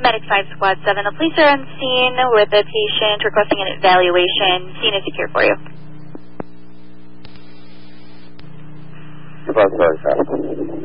Medic 5 Squad 7, the police are on scene with a patient requesting an evaluation. Scene is secure for you. Goodbye, sorry, sir.